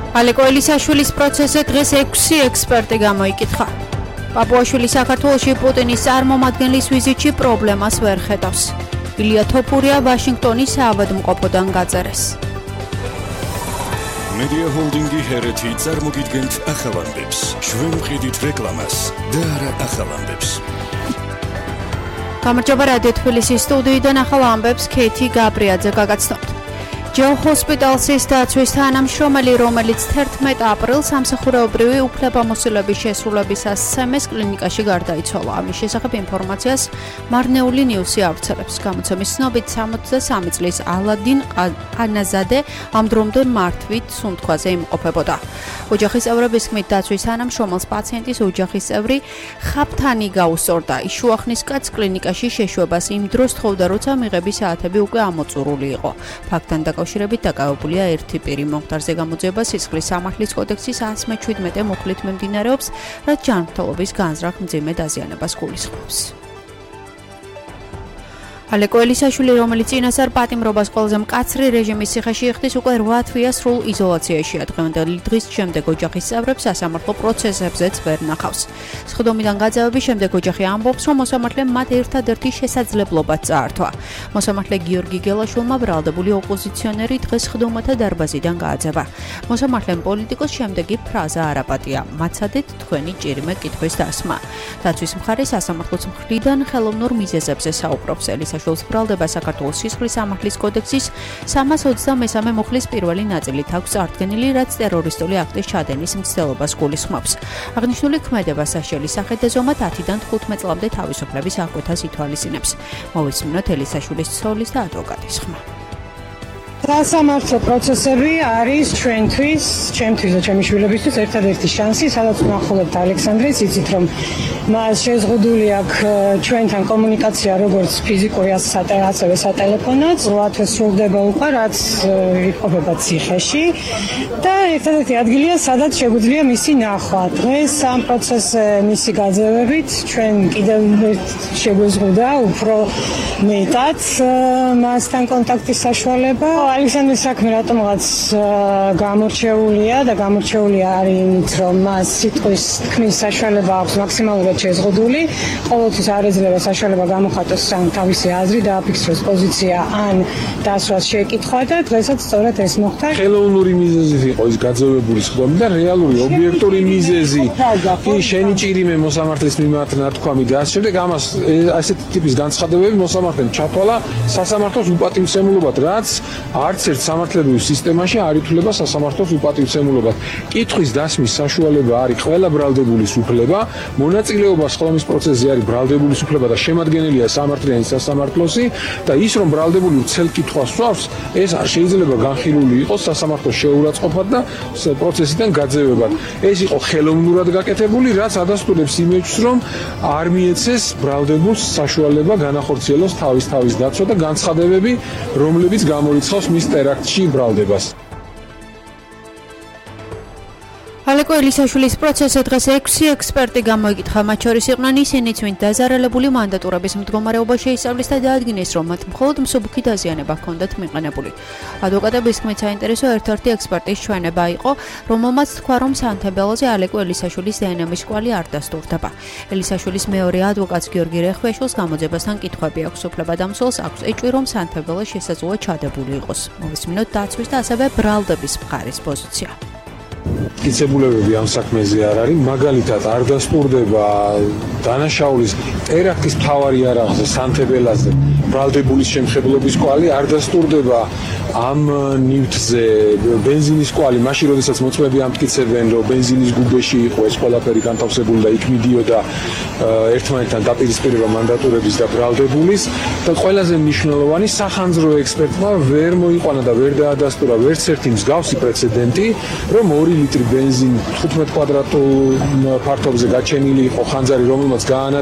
ალეკო ელისაშვილის პროცესზე დღეს 6 ექსპერტი გამოიკითხა. პაპუაშვილი საქართველოში პუტინის წარმომადგენლის ვიზიტში პრობლემას ვერ ხედავს. ილია თოფურია ვაშინგტონის საავადმყოფოდან გაწერეს. მედია ჰოლდინგი ჰერეთი წარმოგიდგენთ ახალამდებს. ჩვენ ვყიდით რეკლამას და არა ახალამდებს. გამარჯობა რადიო თბილისის სტუდიიდან ახალ ამბებს ქეთი გაბრიაძე გაგაცნობთ. ჯეო ჰოსპიტალსის დაცვის თანამშრომელი, რომელიც 11 აპრილს სამსახურეობრივი უფლებამოსილების შესრულებისას სემეს კლინიკაში გარდაიცვალა. ამის შესახებ ინფორმაციას მარნეული ნიუსი ავრცელებს. გამოცემის ცნობით 63 წლის ალადინ ყანაზადე ამ დრომდე მართვით სუნთქვაზე იმყოფებოდა. ოჯახის წევრების თქმით, დაცვის თანამშრომელს პაციენტის ოჯახის წევრი ხაფთანი გაუსწორდა. ის შუახნის კაცს კლინიკაში შეშვებას იმ დროს თხოვდა, როცა მიღების საათები უკვე ამოწურული იყო. ფაქტთან დაკავშირებით დაკავებულია ერთი პირი. მომხდარზე გამოძიება სისხლის სამართლის კოდექსის 117 მუხლით მიმდინარეობს, რაც ჯანმრთელობის განზრახ მძიმე დაზიანებას გულისხმობს. ალეკო ელისაშვილი, რომელიც წინასწარ პატიმრობას ყველაზე მკაცრი რეჟიმის ციხეში იხდის, უკვე 8 თვეა სრულ იზოლაციაშია. დღევანდელი დღის შემდეგ ოჯახის წევრებს სასამართლო პროცესებზეც ვერ ნახავს. სხდომიდან გაძევების შემდეგ ოჯახი ამბობს, რომ მოსამართლემ მათ ერთადერთი შესაძლებლობაც წაართვა. მოსამართლე გიორგი გელაშვილმა ბრალდებული ოპოზიციონერი დღეს სხდომათა დარბაზიდან გააძევა. მოსამართლემ პოლიტიკოს შემდეგი ფრაზა არაპატია: მაცადეთ თქვენი ჭირიმე კითხვის დასმა. დაცვის მხარე სასამართლოს მხრიდან ხელოვნურ მიზეზებზე საუბრობს. ელისაშვილის ბრალდება საქართველოს სისხლის სამართლის კოდექსის 323 მუხლის პირველი ნაწილით აქვს წარდგენილი, რაც ტერორისტული აქტის ჩადენის მცდელობას გულისხმობს. აღნიშნული ქმედება საშელის სახით ზომად 10-დან 15 წლამდე თავისუფლების აღკვეთას ითვალისწინებს. მოვისმინოთ ელისაშვილის ცოლის და ადვოკატის ხმა. სასამართლო პროცესები არის ჩვენთვის და ჩემი შვილებისთვის ერთადერთი შანსი, სადაც ვნახულობთ ალექსანდრეს, იცით რომ მას შეზღუდული აქვს ჩვენთან კომუნიკაცია როგორც ფიზიკური, ასევე სატელეფონოც. 8 თვე სრულდება უკვე, რაც იმყოფება ციხეში და ერთადერთი ადგილია, სადაც შეგვიძლია მისი ნახვა. დღეს ამ პროცესზე მისი გაძევებით ჩვენ კიდევ შეგვეზღუდა უფრო მეტად მასთან კონტაქტის საშუალება. ალექსანდრის საქმე რატომღაც გამორჩეულია და გამორჩეულია არის იმით, რომ მას სიტყვის თქმის საშუალება აქვს მაქსიმალურად შეზღუდული. ყოველთვის არ ეძლევა საშუალება გამოხატოს თავისი აზრი და აფიქსროს პოზიცია ან დასვას შეკითხვა და დღესაც სწორედ ეს მოხდა. ხელოვნური მიზეზი იყო ის გაძევებული სხდომი და რეალური ობიექტური მიზეზი კი შენი ჭირიმე მოსამართლის მიმართ ნათქვამი და ასე შემდეგ. ამას ასეთი ტიპის განცხადებები მოსამართლემ ჩათვალა სასამართლოს უპატივცემულობად, რაც არც ერთ სამართლებრივ სისტემაში არ ითვლება სასამართლოს უპატივცემულობად. კითხვის დასმის საშუალება არის ყველა ბრალდებულის უფლება, მონაწილეობა სხდომის პროცესზე არის ბრალდებულის უფლება და შემადგენელია სამართლიანი სასამართლოსი და ის რომ ბრალდებული ვრცელ კითხვას სვავს, ეს არ შეიძლება განხილული იყოს სასამართლოს შეურაცხყოფად და პროცესიდან გაძევებად. ეს იყო ხელოვნურად გაკეთებული, რაც ადასტურებს იმეჯს, რომ არ მიეცეს ბრალდებულს საშუალება განახორციელოს თავის დაცვა და განცხადებები, რომლებიც გამორიცხავს მის ტერაქტში ბრალდებას. ალეკო ელისაშვილის პროცესზე დღეს 6 ექსპერტი გამოიკითხა. მათ შორის იყვნენ ისინიც, ვინც დაზარალებული მანდატურების მდგომარეობა შეისწავლის და დაადგინეს, რომ მათ მხოლოდ მსუბუქი დაზიანება ჰქონდათ მიყენებული. ადვოკატების თქმით, საინტერესო ერთ-ერთი ექსპერტის ჩვენება იყო, რომელმაც თქვა, რომ სანთებელოზე ალეკო ელისაშვილის დნმ-ის კვალი არ დასტურდება. ელისაშვილის მეორე ადვოკატს გიორგი რეხვეშვილს გამოძებასთან კითხვები აქვს. უფლებადამცველს აქვს ეჭვი, რომ სანთებელო შესაძლოა ჩადებული იყოს. მოვისმინოთ დაცვის და ასევე ბრალდების მხარის პოზიცია. მტკიცებულებები ამ საქმეზე არ არის, მაგალითად არ დასტურდება დანაშაულის ტერაქტის მთავარი იარაღზე სანთებელაზე ბრალდებულის შემხებლობის კვალი, არ დასტურდება ამ ნივთზე ბენზინის კვალი, მაშინ როდესაც მოწმეები ამტკიცებენ, რომ ბენზინის გუბეში იყო ეს ყველაფერი განთავსებული და იქ მიდიოდა ერთმანეთთან დაპირისპირება მანდატურების და ბრალდებულის და ყველაზე მნიშვნელოვანი სახანძრო ექსპერტმა ვერ მოიყვანა და ვერ დაადასტურა ვერც ერთი მსგავსი პრეცედენტი, რომ 2 ლიტრი ბენზინი 15 კვადრატულ ფართობზე გაჩენილი იყო ხანძარი, რომელმაც გაანადგურა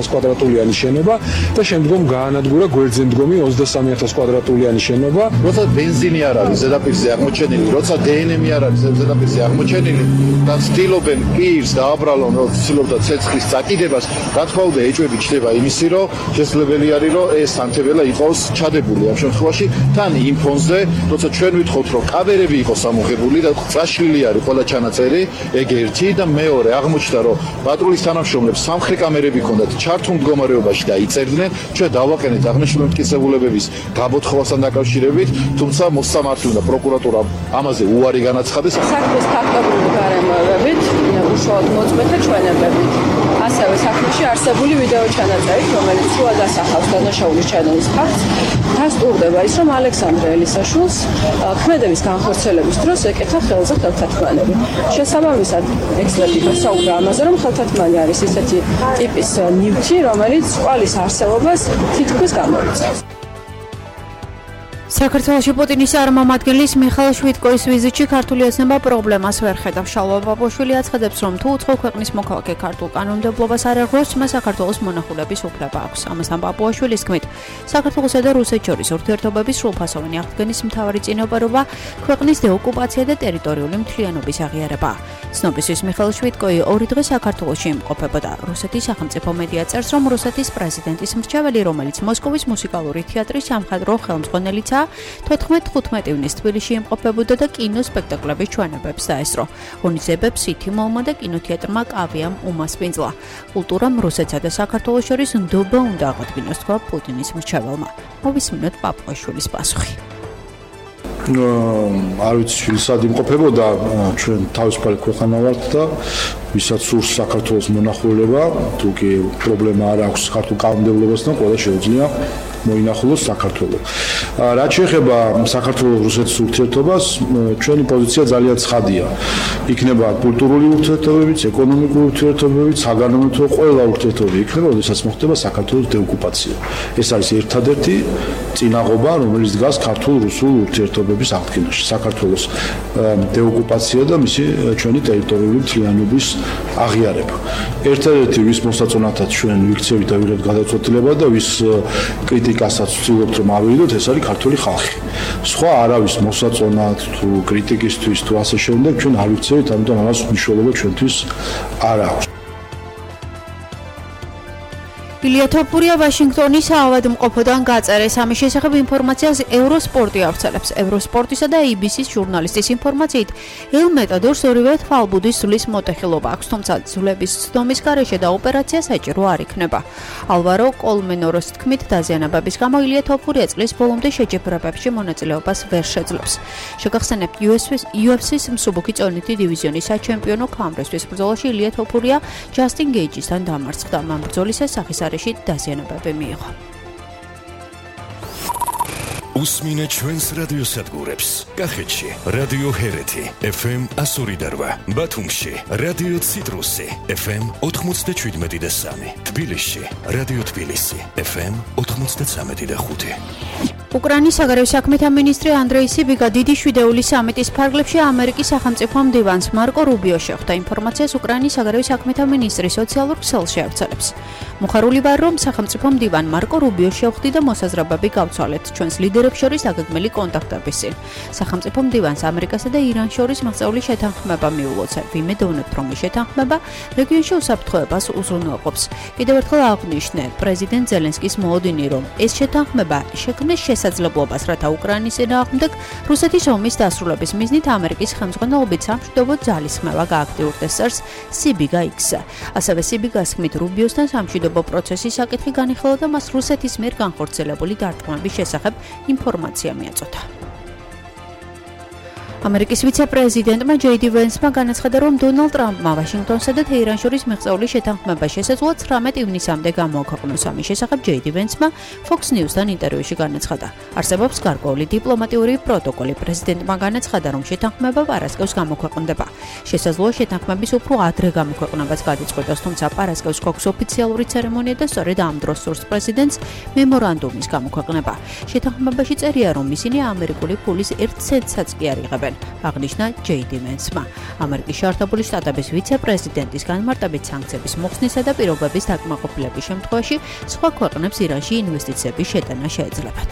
200 კვადრატულიანი შენობა და შემდგომ გაანადგურა გვერდზე მდგომი 23000 კვადრატულიანი შენობა. როცა ბენზინი არ არის ზედაპირზე აღმოჩენილი, როცა დნმ-ი არ არის ზედაპირზე აღმოჩენილი და ცდილობენ პირს დააბრალონ, რომ ცდილობდა ცეცხლის წაკიდებას, რა თქმა უნდა ეჭვები ჩდება იმისი, რომ შესაძლებელი არის, რომ ეს სამთებელა იყოს ჩადებული ამ შემთხვევაში თან იმ ფონზე, როცა ჩვენ ვითხოვთ, რომ კამერები იყოს ამოღებული და წაშლილი არის ყველა ჩანაწერი, ეგ ერთი და მეორე აღმოჩნდა, რომ პატრულის თანამშრომლებს სამხრეთ კამერები ჰქონდათ ჩართულ მდგომარეობაში და იწერდნენ, ჩვენ დავაყენეთ აღნიშნული მტკიცებულებების გაბოთხოვასთან დაკავშირებით, თუმცა მოსამართლე და პროკურატურა ამაზე უარი განაცხადეს. საქმის ფაქტობრივი გარემოებებით, უშუალოდ მოწმეთა ჩვენებებით. ასევე საქმეში არსებული ვიდეო ჩანაწერით, რომელიც სრულად ასახავს დანაშაულის ჩადენის ფაქტს, დასტურდება ის, რომ ალექსანდრე ელისაშვილს ქმედების განხორციელების დროს ეკეთა ხელზე ხელთათქმანები. შესაბამისად, ექსპერტი საუბრა ამაზე, რომ ხელთათქმანი არის ისეთი ტიპის ნივთი, რომელიც კვალის არსებობას თითქმის გამოიწვევს. საქართველოში პუტინის წარმომადგენლის მიხაილ შვიდკოის ვიზიტში ქართული ოცნება პრობლემას ვერ ხედავს. შალვა ბაბუაშვილი აცხადებს, რომ თუ უცხო ქვეყნის მოქალაქე ქართულ კანონმდებლობას არ აღროს, მას საქართველოს მონახულების უფლება აქვს. ამასთან ბაბუაშვილის თქმით, საქართველოსა და რუსეთს შორის ურთიერთობების სრულფასოვანი აღდგენის მთავარი წინაპირობა ქვეყნის დეოკუპაცია და ტერიტორიული მთლიანობის აღიარებაა. ცნობისთვის მიხაილ შვიდკოი 2 დღე საქართველოში იმყოფებოდა. რუსეთის სახელმწიფო მედია წერს, რომ რუსეთის პრეზიდენტის მრჩეველი, რომელიც მოსკოვის მუსიკალური თეატრის სამხატვრო ხელმძღვანელიცაა, 14-15 ივნის თბილისში იმყოფებოდა და კინოსპექტაკლების ჩვენებებს დაესწრო. ღონისძიებებს სითიმოულმა და კინოთეატრმა კავიამ უმასპინძლა. კულტურამ რუსეთსა და საქართველოს შორის ნდობა უნდა აღადგინოს, თქვა პუტინის მრჩეველმა. მოვისმინოთ ბაბუაშვილის პასუხი. არ ვიცი, სად იმყოფებოდა, ჩვენ თავისუფალი ქვეყანა ვართ და ვისაც სურს საქართველოს მონახულება, თუ კი პრობლემა არ აქვს ქართულ კანონმდებლობასთან, ყველა შეუძლია მოინახულოს საქართველოს. რაც შეეხება საქართველოს-რუსეთის ურთიერთობას, ჩვენი პოზიცია ძალიან ცხადია. იქნება კულტურული ურთიერთობებიც, ეკონომიკური ურთიერთობებიც, საგანმანათლებლო ყველა ურთიერთობები იქნება, როდესაც მოხდება საქართველოს დეოკუპაცია. ეს არის ერთადერთი წინაღობა, რომელიც დგას ქართულ-რუსულ ურთიერთობების აღდგენაში. საქართველოს დეოკუპაცია და მისი ჩვენი ტერიტორიული მთლიანობის აღიარება. ერთადერთი ვის მოსაწონათაც ჩვენ ვიქცევით და ვიღებთ გადაწყვეტილება და ვის კრიტიკასაც ვცდილობთ რომ ავირიდოთ, ეს არის ქართული ხალხი. სხვა არავის მოსაწონად თუ კრიტიკისთვის თუ ასე შემდეგ ჩვენ არ ვიქცევით, ამიტომ ამას მნიშვნელობა ჩვენთვის არ აქვს. ილია თოფურია ვაშინგტონის ავადმყოფოდან გაწერეს. ამის შესახებ ინფორმაციას ევროსპორტი ავრცელებს. ევროსპორტისა და ABC-ის ჟურნალისტის ინფორმაციით, ელ მეტადორს ორივე თვალბუდის ზვლის მოტეხილობა აქვს, თუმცა ზვლების ცდომის გარეშე და ოპერაცია საჭირო არ იქნება. ალვარო კოლმენოროს თქმით, დაზიანებების გამო ილია თოფურია წლის ბოლომდე შეჯიბრებებში მონაწილეობას ვერ შეძლებს. შეგახსენებთ, UFC-ის მსუბუქი წონითი დივიზიონის საჩემპიონო ქამრისთვის ბრძოლაში ილია თოფურია ჯასტინ გეიჯისთან დამარცხდა. მან ბრძოლისას სახისარი დაზიანებები მიიღო. უსმინეთ ჩვენს რადიოსადგურებს. კახეთში რადიო ჰერეთი FM 102.8, ბათუმში რადიო ციტრუსი FM 97.3, თბილისში რადიო თბილისი FM 93.5. უკრაინის საგარეო საქმეთა მინისტრი ანდრეი სიბიგა დიდი შვიდეულის სამიტის ფარგლებში ამერიკის სახელმწიფო მდივანს მარკო რუბიო შეხვდა. ინფორმაციას უკრაინის საგარეო საქმეთა მინისტრი სოციალურ ქსელში ავრცელებს. მოხარული ვარ, რომ სახელმწიფო მდივან მარკო რუბიო შევხვდი და მოსაზრებები გავცვალეთ ჩვენს ლიდერებს შორის აგეგმილი კონტაქტების წინ. სახელმწიფო მდივანს ამერიკასა და ირანს შორის მიღწეული შეთანხმება მიულოცა. ვიმედოვნებთ, რომ ეს შეთანხმება რეგიონში უსაფრთხოებას უზრუნველყოფს. კიდევ ერთხელ აღნიშნე პრეზიდენტ ზელენსკის მოოდინი, რომ ეს შეთანხმება შექმნეს შესაძლებლობას, რათა უკრაინის წინააღმდეგ რუსეთის ომის დასრულების მიზნით ამერიკის ხელმძღვანელობით სამშვიდობო ძალისხმევა გააქტიურდეს, წერს სიბიგა X-ზე. ასევე სიბიგას თქმით, რუბიოსთან სამშვიდობო პროცესის საკითხი განიხილა და მას რუსეთის მიერ განხორციელებული დარტყმების შესახებ ინფორმაცია მიაწოდა. ამერიკის ვიცე-პრეზიდენტმა ჯეიდი ვენსმა განაცხადა, რომ დონალდ ტრამპმა ვაშინგტონსა და თეირანს შორის მიღწეული შეთანხმება შესაძლოა 19 ივნისამდე გამოაქვეყნოს. ამის შესახებ ჯეიდი ვენსმა Fox News-თან ინტერვიუში განაცხადა. არსებობს გარკვეული დიპლომატიური პროტოკოლი. პრეზიდენტმა განაცხადა, რომ შეთანხმება პარასკევს გამოქვეყნდება. შესაძლოა შეთანხმების უფრო ადრე გამოქვეყნებაც გადაწყვეტოს, თუმცა პარასკევს გვაქვს ოფიციალური ცერემონია და სწორედ ამ დროს სურს პრეზიდენტს მემორანდუმის გამოქვეყნება. შეთანხმებაში წერია, რომ ისინი ამერიკული ფულის 1 ცენტსაც კი არ იღებენ. მიიღებენ, აღნიშნა ჯეიდი მენსმა. ამერიკის შეერთებული შტატების ვიცე-პრეზიდენტის განმარტებით სანქციების მოხსნისა და პირობების დაკმაყოფილების შემთხვევაში სხვა ქვეყნებს ირანში ინვესტიციების შეტანა შეეძლებათ.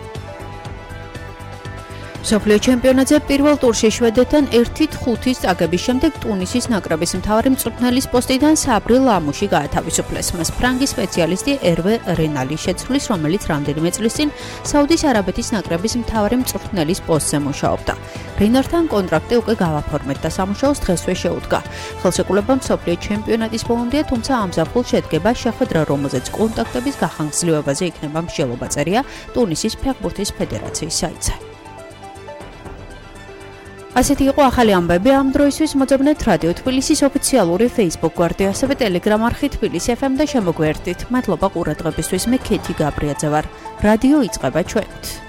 მსოფლიო ჩემპიონატზე პირველ ტურში შვედეთთან 1-5-ის წაგების შემდეგ ტუნისის ნაკრების მთავარი მწვრთნელის პოსტიდან საბრი ლამუში გაათავისუფლეს. მას ფრანგი სპეციალისტი ერვე რენალი შეცვლის, რომელიც რამდენიმე წლის წინ საუდის არაბეთის ნაკრების მთავარი მწვრთნელის პოსტზე მუშაობდა. რენართან კონტრაქტი უკვე გავაფორმეთ და სამუშაოს დღესვე შეუდგა. ხელშეკრულება მსოფლიო ჩემპიონატის ბოლომდეა, თუმცა ამ ზაფხულს შედგება შეხვედრა, რომელზეც კონტაქტების გახანგრძლივებაზე იქნება მსჯელობა წერია ტუნისის ფეხბურთის ფედერაციის საიტზე. ასეთი იყო ახალი ამბები ამ დროისთვის. მოძებნეთ რადიო თბილისის ოფიციალური Facebook გვერდი, ასევე Telegram არხი თბილისი FM და შემოგვერთდით. მადლობა ყურადღებისთვის. მე ქეთი გაბრიაძე ვარ. რადიო იწყება ჩვენით.